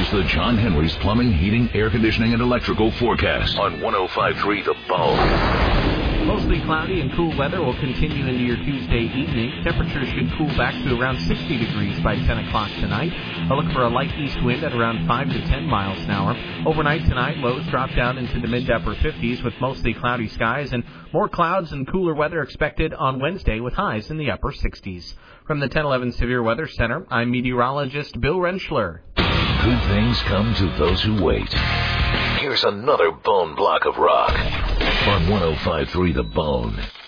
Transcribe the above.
is the John Henry's Plumbing, Heating, Air Conditioning, and Electrical forecast on 105.3 The Bone. Mostly cloudy and cool weather will continue into your Tuesday evening. Temperatures should cool back to around 60 degrees by 10 o'clock tonight. A look for a light east wind at around 5 to 10 miles an hour. Overnight tonight, lows drop down into the mid to upper 50s with mostly cloudy skies and more clouds and cooler weather expected on Wednesday with highs in the upper 60s. From the 1011 Severe Weather Center, I'm meteorologist Bill Rentschler. Good things come to those who wait. Here's another bone block of rock on 105.3 The Bone.